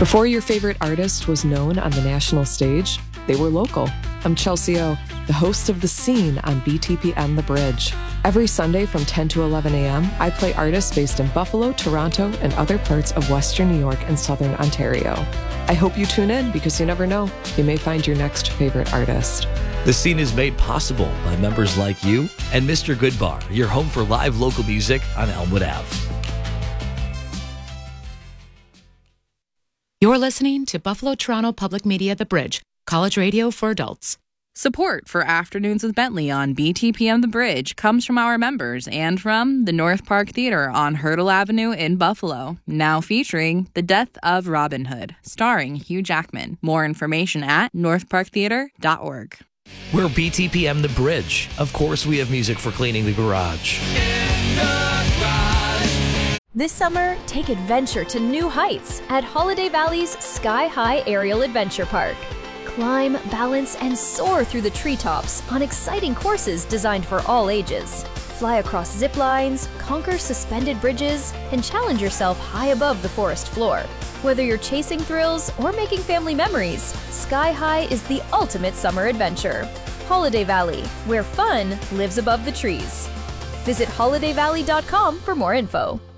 Before your favorite artist was known on the national stage, they were local. I'm Chelsea O, the host of The Scene on BTPM The Bridge. Every Sunday from 10 to 11 a.m., I play artists based in Buffalo, Toronto, and other parts of Western New York and Southern Ontario. I hope you tune in because you never know, you may find your next favorite artist. The Scene is made possible by members like you and Mr. Goodbar, your home for live local music on Elmwood Ave. You're listening to Buffalo Toronto Public Media The Bridge, college radio for adults. Support for Afternoons with Bentley on BTPM The Bridge comes from our members and from the North Park Theater on Hurdle Avenue in Buffalo, now featuring The Death of Robin Hood, starring Hugh Jackman. More information at northparktheater.org. We're BTPM The Bridge. Of course, we have music for cleaning the garage. This summer, take adventure to new heights at Holiday Valley's Sky High Aerial Adventure Park. Climb, balance, and soar through the treetops on exciting courses designed for all ages. Fly across zip lines, conquer suspended bridges, and challenge yourself high above the forest floor. Whether you're chasing thrills or making family memories, Sky High is the ultimate summer adventure. Holiday Valley, where fun lives above the trees. Visit holidayvalley.com for more info.